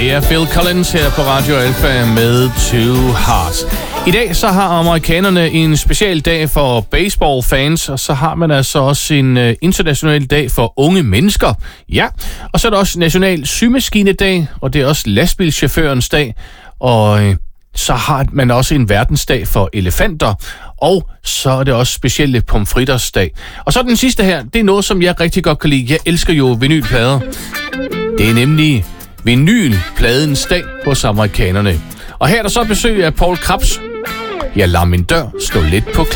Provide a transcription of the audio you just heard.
Det er Phil Collins her på Radio Alpha med Two Hearts. I dag så har amerikanerne en special dag for baseballfans, og så har man altså også en international dag for unge mennesker. Ja, og så er der også national symaskinedag, og det er også lastbilchaufførens dag, og så har man også en verdensdag for elefanter, og så er det også specielle pomfritters dag. Og så den sidste her, det er noget, som jeg rigtig godt kan lide. Jeg elsker jo vinylplader. Det er nemlig vinylpladens dag hos amerikanerne. Og her er der så besøg af Paul Krebs. Jeg lader min dør stå lidt på klem.